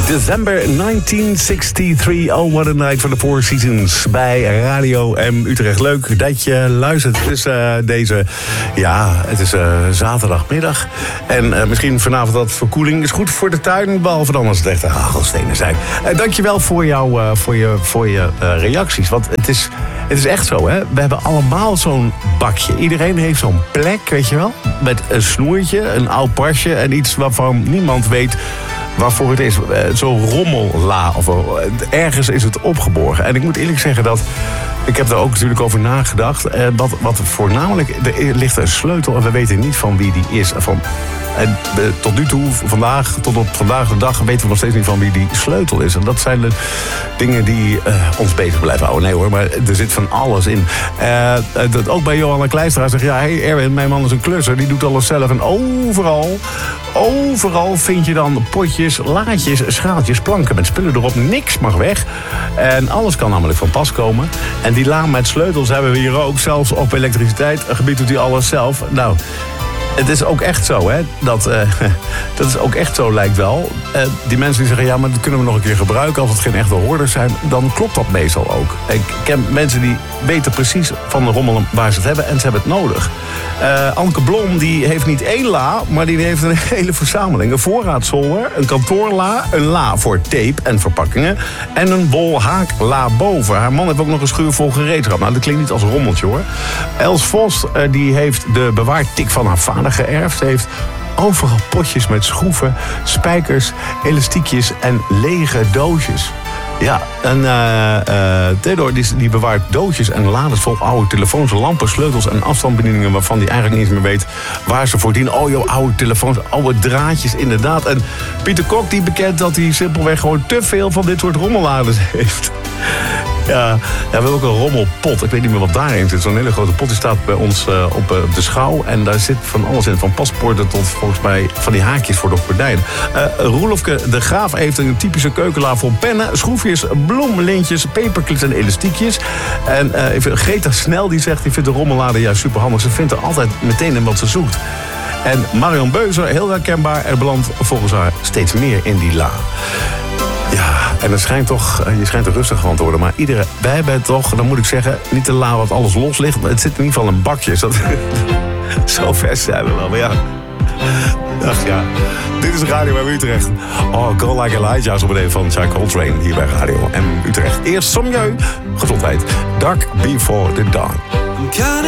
December 1963. Oh, what a night for the Four Seasons bij Radio M Utrecht. Leuk dat je luistert. Het is zaterdagmiddag. En misschien vanavond wat verkoeling is goed voor de tuin. Behalve dan als het echt hagelstenen zijn. Dankjewel voor je reacties. Want het is echt zo, hè. We hebben allemaal zo'n bakje. Iedereen heeft zo'n plek, weet je wel. Met een snoertje, een oud pasje en iets waarvan niemand weet waarvoor het is. Zo'n rommella. Of ergens is het opgeborgen. En ik moet eerlijk zeggen dat ik heb er ook natuurlijk over nagedacht. Wat voornamelijk, er ligt een sleutel en we weten niet van wie die is. En tot nu toe, tot op vandaag de dag, weten we nog steeds niet van wie die sleutel is. En dat zijn de dingen die ons bezig blijven houden. Nee hoor, maar er zit van alles in. Dat ook bij Johanna Kleistra zegt, ja, hey Erwin, mijn man is een klusser, die doet alles zelf. En overal vind je dan potjes, laadjes, schaaltjes, planken met spullen erop. Niks mag weg. En alles kan namelijk van pas komen. En die la met sleutels hebben we hier ook. Zelfs op elektriciteitsgebied doet hij alles zelf. Nou, het is ook echt zo, hè. Dat is ook echt zo, lijkt wel. Die mensen die zeggen, ja, maar dat kunnen we nog een keer gebruiken als het geen echte hoorders zijn, dan klopt dat meestal ook. Ik ken mensen die weten precies van de rommel waar ze het hebben en ze hebben het nodig. Anke Blom, die heeft niet één la, maar die heeft een hele verzameling. Een voorraadzolder, een kantoorla, een la voor tape en verpakkingen en een bol haakla boven. Haar man heeft ook nog een schuur vol gereedschap. Nou, dat klinkt niet als een rommeltje, hoor. Els Vos, die heeft de bewaartik van haar vader geërfd. Ze heeft overal potjes met schroeven, spijkers, elastiekjes en lege doosjes. Ja, en Theodor die bewaart doosjes en laders vol oude telefoons, lampen, sleutels en afstandsbedieningen waarvan hij eigenlijk niet meer weet waar ze voor dienen. Oh joh, oude telefoons, oude draadjes, inderdaad. En Pieter Kok die bekent dat hij simpelweg gewoon te veel van dit soort rommelladers heeft. Ja, we hebben ook een rommelpot. Ik weet niet meer wat daarin zit. Zo'n hele grote pot die staat bij ons op de schouw. En daar zit van alles in. Van paspoorten tot volgens mij van die haakjes voor de gordijn. Roelofke de Graaf heeft een typische keukenla vol pennen, schroefjes, bloemlintjes, paperclips en elastiekjes. En Greta Snel die zegt, die vindt de rommellade juist superhandig. Ze vindt er altijd meteen in wat ze zoekt. En Marion Beuzer, heel herkenbaar, er belandt volgens haar steeds meer in die la. Ja, en je schijnt er rustig van te worden. Maar wij hebben toch, dan moet ik zeggen, niet de la wat alles los ligt. Maar het zit in ieder geval in bakjes. Zo vers zijn we wel. Maar ja, ach ja, dit is Radio bij Utrecht. Oh, Go Like Elijah zo meteen van Chai Coltrane hier bij Radio M Utrecht. Eerst Somjeu, gezondheid. Dark Before the Dawn.